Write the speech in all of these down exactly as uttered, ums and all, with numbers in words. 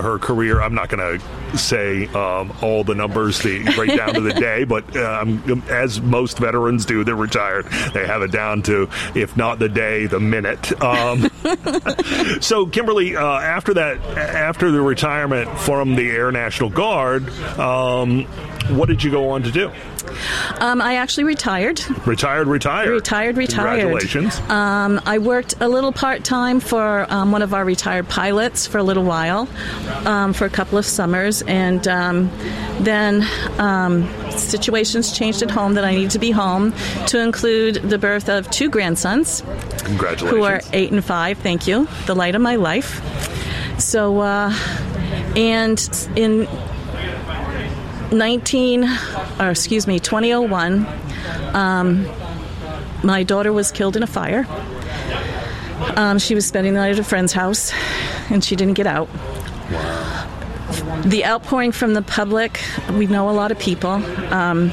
her career. I'm not going to say um, all the numbers the, right down to the day, but um, as most veterans do, they're retired. They have it down to, if not the day, the minute. Um, so, Kimberly, uh, after that, after the retirement from the Air National Guard, um, what did you go on to do? Um, I actually retired. Retired, retired. Retired, retired. Congratulations. Um, I worked a little part-time for um, one of our retired pilots for a little while, um, for a couple of summers, and um, then um, situations changed at home that I needed to be home, to include the birth of two grandsons. Congratulations. Who are eight and five, thank you, the light of my life. So, uh, and in nineteen, or excuse me, twenty oh one, um, my daughter was killed in a fire. Um, she was spending the night at a friend's house, and she didn't get out. Wow. The outpouring from the public, we know a lot of people. Um,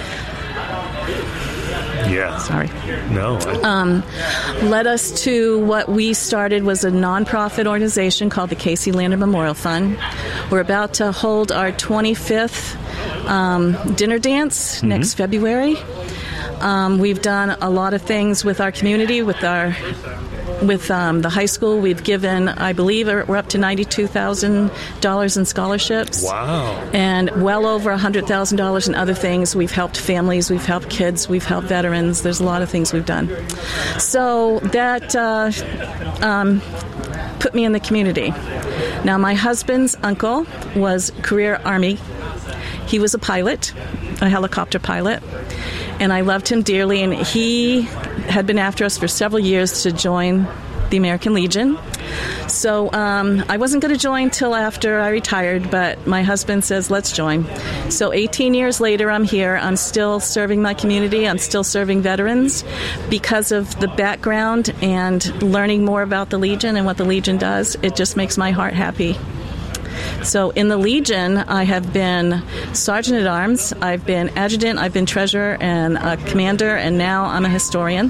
yeah. Sorry. No. I... Um, led us to what we started was a nonprofit organization called the Casey Lander Memorial Fund. We're about to hold our twenty-fifth um, dinner dance mm-hmm. next February. Um, we've done a lot of things with our community, with our with um, the high school. We've given, I believe, we're up to ninety-two thousand dollars in scholarships. Wow. And well over one hundred thousand dollars in other things. We've helped families, we've helped kids, we've helped veterans. There's a lot of things we've done. So that uh, um, put me in the community. Now, my husband's uncle was career Army. He was a pilot, a helicopter pilot, and I loved him dearly, and he had been after us for several years to join the American Legion. So um, I wasn't going to join till after I retired, but my husband says, let's join. So eighteen years later, I'm here. I'm still serving my community. I'm still serving veterans because of the background and learning more about the Legion and what the Legion does. It just makes my heart happy. So in the Legion, I have been Sergeant at Arms, I've been Adjutant, I've been Treasurer and a Commander, and now I'm a Historian.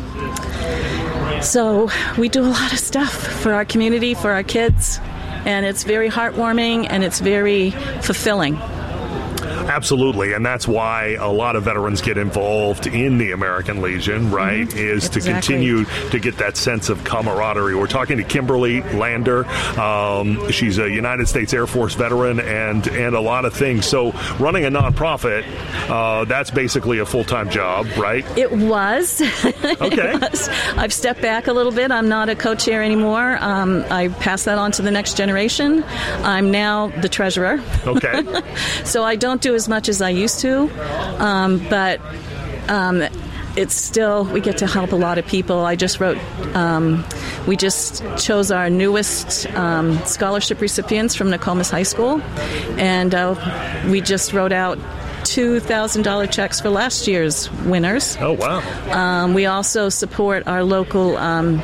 So we do a lot of stuff for our community, for our kids, and it's very heartwarming and it's very fulfilling. Absolutely, and that's why a lot of veterans get involved in the American Legion, right, mm-hmm. is exactly. to continue to get that sense of camaraderie. We're talking to Kimberly Lander. Um, she's a United States Air Force veteran and, and a lot of things. So running a nonprofit, uh, that's basically a full-time job, right? It was. Okay. It was. I've stepped back a little bit. I'm not a co-chair anymore. Um, I passed that on to the next generation. I'm now the treasurer. Okay. So I don't do as much as I used to, um, but um, it's still, we get to help a lot of people. I just wrote, um, we just chose our newest um, scholarship recipients from Nokomis High School, and uh, we just wrote out two thousand dollars checks for last year's winners. Oh, wow. Um, we also support our local um,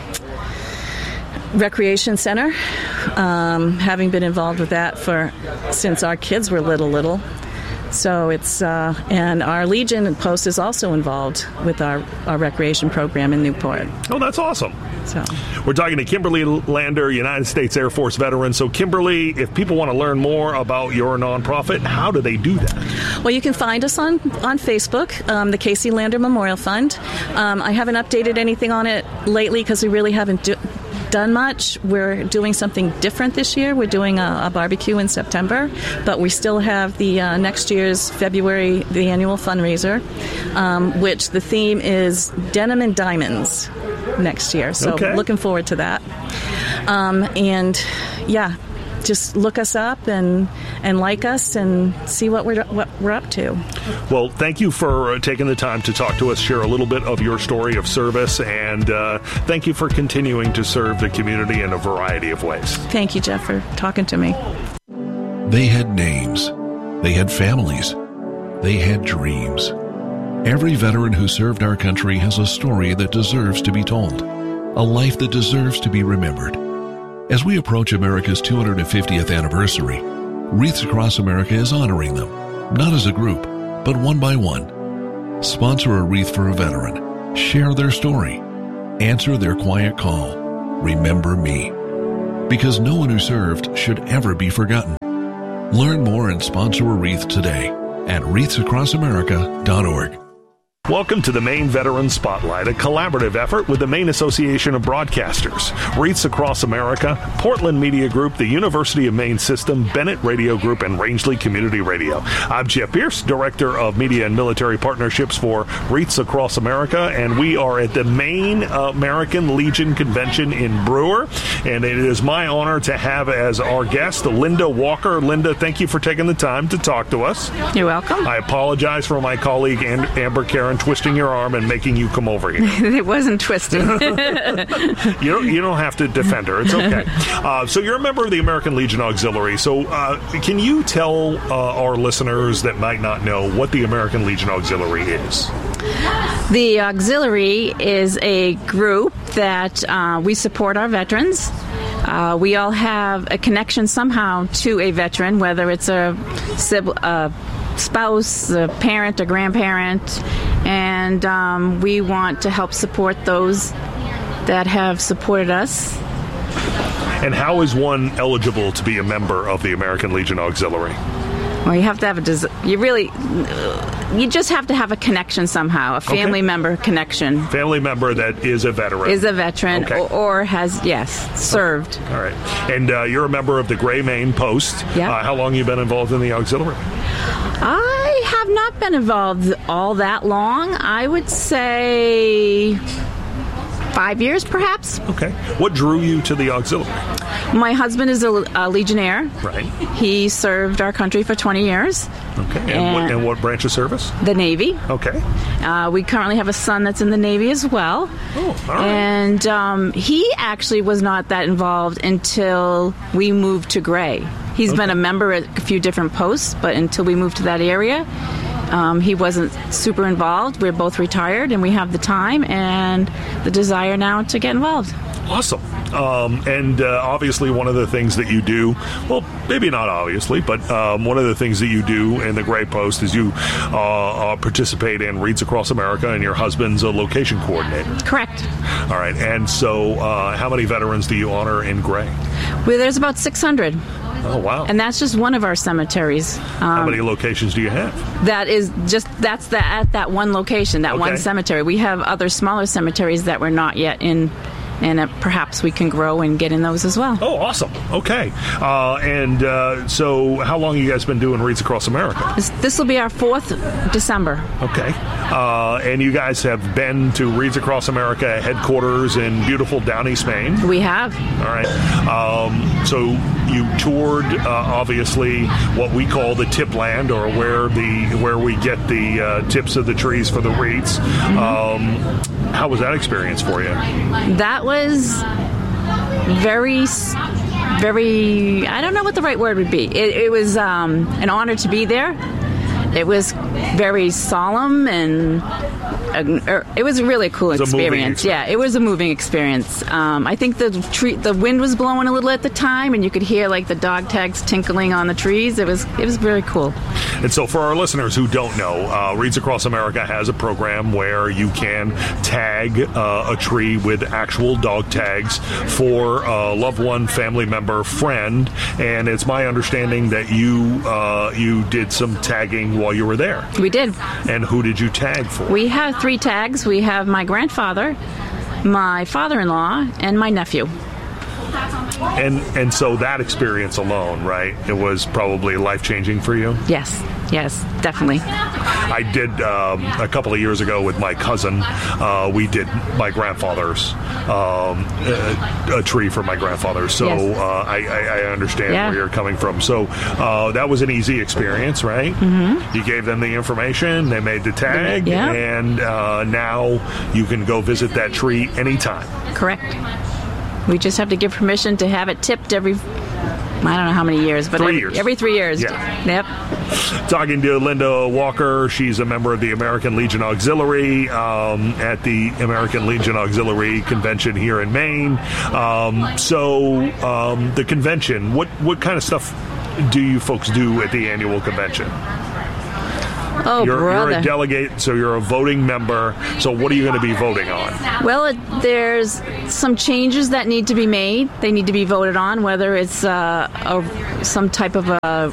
recreation center, um, having been involved with that for since our kids were little, little. So it's, uh, and our Legion Post is also involved with our, our recreation program in Newport. Oh, that's awesome. So we're talking to Kimberly Lander, United States Air Force veteran. So, Kimberly, if people want to learn more about your nonprofit, how do they do that? Well, you can find us on, on Facebook, um, the Casey Lander Memorial Fund. Um, I haven't updated anything on it lately because we really haven't do- done much. We're doing something different this year. We're doing a, a barbecue in September, but we still have the uh, next year's February, the annual fundraiser, um, which the theme is Denim and Diamonds next year. So okay. Looking forward to that. Um, and yeah, just look us up and and like us and see what we're what we're up to. Well, thank you for uh, taking the time to talk to us, share a little bit of your story of service, and uh, thank you for continuing to serve the community in a variety of ways. Thank you, Jeff, for talking to me. They had names. They had families. They had dreams. Every veteran who served our country has a story that deserves to be told, a life that deserves to be remembered. As we approach America's two hundred fiftieth anniversary, Wreaths Across America is honoring them, not as a group, but one by one. Sponsor a wreath for a veteran. Share their story. Answer their quiet call. Remember me. Because no one who served should ever be forgotten. Learn more and sponsor a wreath today at wreaths across america dot org. Welcome to the Maine Veteran Spotlight, a collaborative effort with the Maine Association of Broadcasters, Wreaths Across America, Portland Media Group, the University of Maine System, Bennett Radio Group, and Rangeley Community Radio. I'm Jeff Pierce, Director of Media and Military Partnerships for Wreaths Across America, and we are at the Maine American Legion Convention in Brewer, and it is my honor to have as our guest Linda Walker. Linda, thank you for taking the time to talk to us. You're welcome. I apologize for my colleague Amber Karen twisting your arm and making you come over here. It wasn't twisting. you don't you don't have to defend her. It's okay. Uh, so you're a member of the American Legion Auxiliary. So uh, can you tell uh, our listeners that might not know what the American Legion Auxiliary is? The Auxiliary is a group that uh, we support our veterans. Uh, we all have a connection somehow to a veteran, whether it's a sibling, a spouse, a parent, a grandparent, and um, we want to help support those that have supported us. And how is one eligible to be a member of the American Legion Auxiliary? Well, you have to have a des- you really you just have to have a connection somehow, a family okay. member connection. Family member that is a veteran. Is a veteran okay. or, or has, yes, served. All right. And uh, you're a member of the Gray Maine Post. Yeah. Uh, how long have you been involved in the auxiliary? I have not been involved all that long. I would say five years, perhaps. Okay. What drew you to the auxiliary? My husband is a, a Legionnaire. Right. He served our country for twenty years. Okay. And, And what, and what branch of service? The Navy. Okay. Uh, we currently have a son that's in the Navy as well. Oh, all right. And um, he actually was not that involved until we moved to Gray. He's okay. been a member at a few different posts, but until we moved to that area, um, he wasn't super involved. We're both retired, and we have the time and the desire now to get involved. Awesome. Um, and uh, obviously one of the things that you do, well, maybe not obviously, but um, one of the things that you do in the Gray Post is you uh, uh, participate in Wreaths Across America, and your husband's a location coordinator. Correct. All right. And so uh, how many veterans do you honor in Gray? Well, there's about six hundred. Oh, wow. And that's just one of our cemeteries. Um, How many locations do you have? That is just, that's the, at that one location, that Okay. one cemetery. We have other smaller cemeteries that we're not yet in, and uh, perhaps we can grow and get in those as well. Oh, awesome. Okay. Uh, and uh, so how long have you guys been doing Wreaths Across America? This, this will be our fourth December. Okay. Uh, and you guys have been to Wreaths Across America headquarters in beautiful Down East Maine. We have. All right. Um, so you toured, uh, obviously, what we call the tipland, or where the where we get the uh, tips of the trees for the wreaths. Mm-hmm. Um, how was that experience for you? That was very, very, I don't know what the right word would be. It, it was um, an honor to be there. It was very solemn, and uh, it was really a cool It was a moving experience. experience. Yeah, it was a moving experience. Um, I think the tree, the wind was blowing a little at the time, and you could hear like the dog tags tinkling on the trees. It was it was very cool. And so for our listeners who don't know, uh, Wreaths Across America has a program where you can tag uh, a tree with actual dog tags for a loved one, family member, friend. And it's my understanding that you uh, you did some tagging while you were there. We did. And who did you tag for? We have three tags. We have my grandfather, my father-in-law, and my nephew. And and so that experience alone, right, it was probably life-changing for you? Yes, yes, definitely. I did um, a couple of years ago with my cousin. Uh, we did my grandfather's um, a, a tree for my grandfather. So Yes. uh, I, I, I understand Yeah. where you're coming from. So uh, that was an easy experience, right? Mm-hmm. You gave them the information, they made the tag, Yeah. and uh, now you can go visit that tree anytime. Correct. We just have to give permission to have it tipped every, I don't know how many years, but Three every, years. every three years. Yeah. Yep. Talking to Linda Walker. She's a member of the American Legion Auxiliary um, at the American Legion Auxiliary Convention here in Maine. Um, so um, the convention, what, what kind of stuff do you folks do at the annual convention? Oh, you're, brother. You're a delegate, so you're a voting member. So what are you going to be voting on? Well, it, there's some changes that need to be made. They need to be voted on, whether it's uh, a, some type of a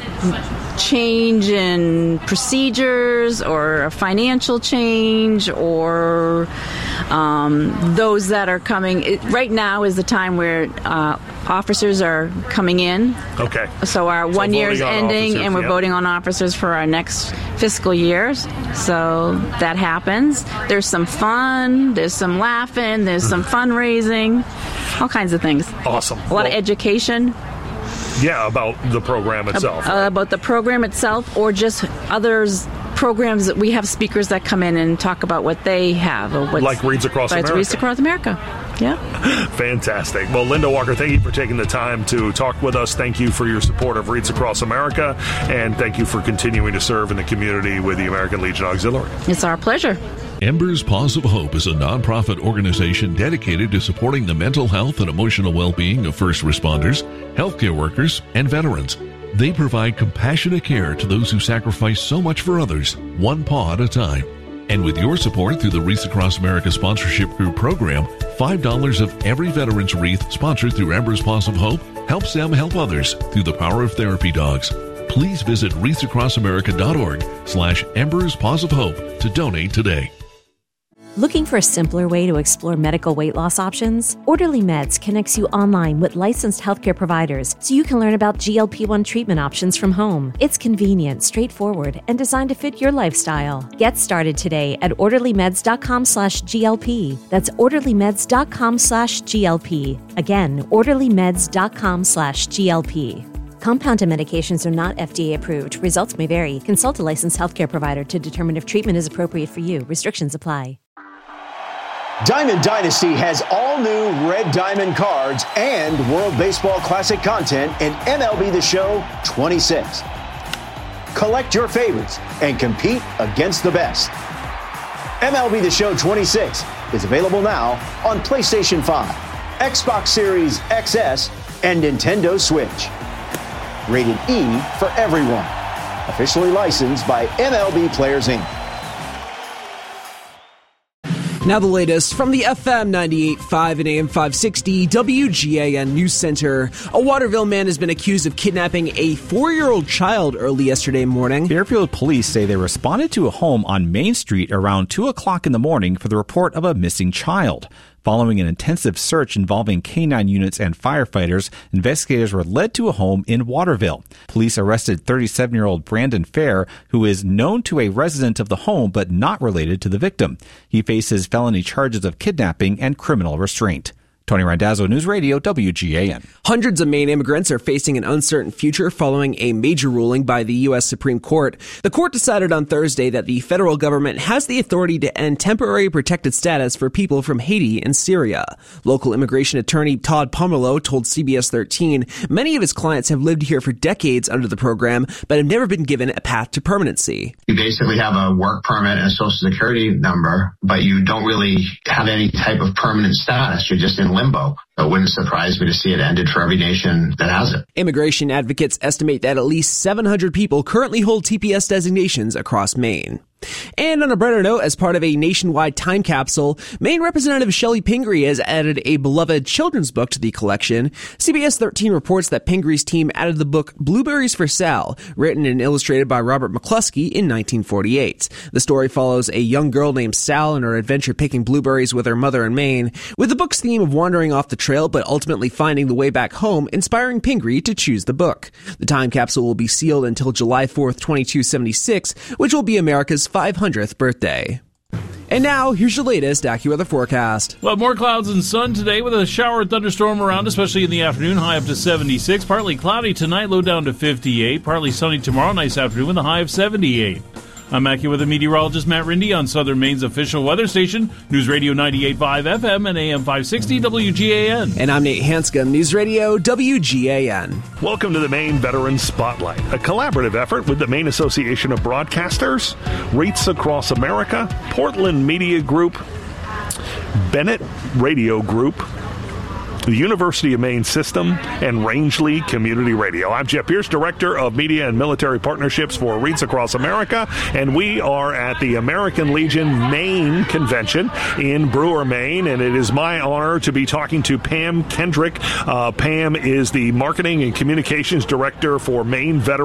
change in procedures or a financial change or um, those that are coming. It, right now is the time where uh, officers are coming in. Okay. So our So one year is ending, officers, and we're yeah. voting on officers for our next fiscal years. So that happens. There's some fun. There's some laughing. There's some fundraising. All kinds of things. Awesome. A lot Well, of education. Yeah, about the program itself. Uh, about the program itself, or just others programs that we have speakers that come in and talk about what they have, or what's, Like Reads Across like America. Reads Across America. Yeah. Fantastic. Well, Linda Walker, thank you for taking the time to talk with us. Thank you for your support of Reads Across America, and thank you for continuing to serve in the community with the American Legion Auxiliary. It's our pleasure. Embers Paws of Hope is a nonprofit organization dedicated to supporting the mental health and emotional well-being of first responders, healthcare workers, and veterans. They provide compassionate care to those who sacrifice so much for others, one paw at a time. And with your support through the Wreaths Across America Sponsorship Group program, five dollars of every veteran's wreath sponsored through Embers Paws of Hope helps them help others through the power of therapy dogs. Please visit wreaths across america dot org slash Embers Paws of Hope to donate today. Looking for a simpler way to explore medical weight loss options? Orderly Meds connects you online with licensed healthcare providers so you can learn about G L P one treatment options from home. It's convenient, straightforward, and designed to fit your lifestyle. Get started today at orderlymeds.com slash GLP. That's orderlymeds.com slash GLP. Again, orderlymeds.com slash GLP. Compounded medications are not F D A approved. Results may vary. Consult a licensed healthcare provider to determine if treatment is appropriate for you. Restrictions apply. Diamond Dynasty has all new Red Diamond cards and World Baseball Classic content in M L B The Show twenty-six. Collect your favorites and compete against the best. M L B The Show twenty-six is available now on PlayStation five, Xbox Series X S, and Nintendo Switch. Rated E for everyone. Officially licensed by M L B Players Incorporated. Now the latest from the F M ninety-eight point five and A M five sixty W G A N News Center. A Waterville man has been accused of kidnapping a four-year-old child early yesterday morning. Fairfield police say they responded to a home on Main Street around two o'clock in the morning for the report of a missing child. Following an intensive search involving canine units and firefighters, investigators were led to a home in Waterville. Police arrested thirty-seven-year-old Brandon Fair, who is known to a resident of the home but not related to the victim. He faces felony charges of kidnapping and criminal restraint. Tony Randazzo, News Radio, W G A N. Hundreds of Maine immigrants are facing an uncertain future following a major ruling by the U S Supreme Court. The court decided on Thursday that the federal government has the authority to end temporary protected status for people from Haiti and Syria. Local immigration attorney Todd Pomerleau told C B S thirteen many of his clients have lived here for decades under the program, but have never been given a path to permanency. You basically have a work permit and a social security number, but you don't really have any type of permanent status. You're just in limbo. It wouldn't surprise me to see it ended for every nation that has it. Immigration advocates estimate that at least seven hundred people currently hold T P S designations across Maine. And on a brighter note, as part of a nationwide time capsule, Maine Representative Shelley Pingree has added a beloved children's book to the collection. C B S thirteen reports that Pingree's team added the book Blueberries for Sal, written and illustrated by Robert McCluskey in nineteen forty-eight. The story follows a young girl named Sal and her adventure picking blueberries with her mother in Maine, with the book's theme of wandering off the trail but ultimately finding the way back home, inspiring Pingree to choose the book. The time capsule will be sealed until July fourth, twenty-two seventy-six, which will be America's five hundredth birthday. And now, here's your latest AccuWeather forecast. Well, more clouds and sun today with a shower and thunderstorm around, especially in the afternoon, high up to seventy-six. Partly cloudy tonight, low down to fifty-eight. Partly sunny tomorrow, nice afternoon with a high of seventy-eight. I'm AccuWeather meteorologist Matt Rindy on Southern Maine's official weather station, News Radio ninety-eight point five F M and A M five sixty W G A N. And I'm Nate Hanscom, News Radio W G A N. Welcome to the Maine Veterans Spotlight, a collaborative effort with the Maine Association of Broadcasters, Wreaths Across America, Portland Media Group, Bennett Radio Group, the University of Maine System, and Rangeley Community Radio. I'm Jeff Pierce, Director of Media and Military Partnerships for REITs Across America, and we are at the American Legion Maine Convention in Brewer, Maine, and it is my honor to be talking to Pam Kendrick. Uh, Pam is the Marketing and Communications Director for Maine Veterans